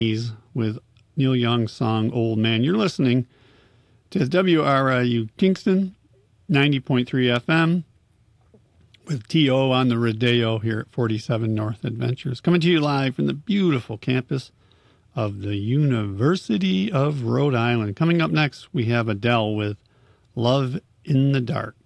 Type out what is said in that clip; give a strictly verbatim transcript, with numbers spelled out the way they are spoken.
with Neil Young's song Old Man. You're listening to W R I U Kingston, ninety point three F M, with T O on the Rodeo here at forty-seven North Adventures. Coming to you live from the beautiful campus of the University of Rhode Island. Coming up next, we have Adele with Love in the Dark.